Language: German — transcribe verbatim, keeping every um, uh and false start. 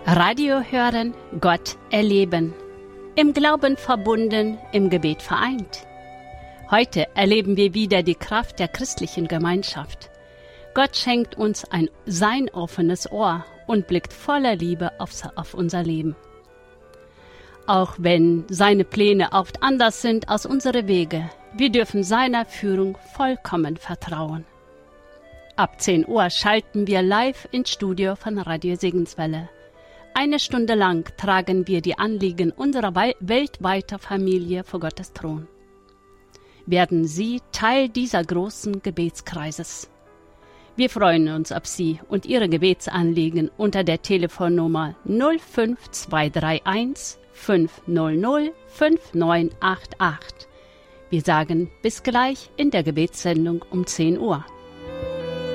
Radio hören, Gott erleben. Im Glauben verbunden, im Gebet vereint. Heute erleben wir wieder die Kraft der christlichen Gemeinschaft. Gott schenkt uns ein sein offenes Ohr und blickt voller Liebe auf, auf unser Leben. Auch wenn seine Pläne oft anders sind als unsere Wege, wir dürfen seiner Führung vollkommen vertrauen. Ab zehn Uhr schalten wir live ins Studio von Radio Segenswelle. Eine Stunde lang tragen wir die Anliegen unserer weltweiten Familie vor Gottes Thron. Werden Sie Teil dieser großen Gebetskreises. Wir freuen uns auf Sie und Ihre Gebetsanliegen unter der Telefonnummer null fünf zwei drei eins fünf null null fünf neun acht acht. Wir sagen bis gleich in der Gebetssendung um zehn Uhr.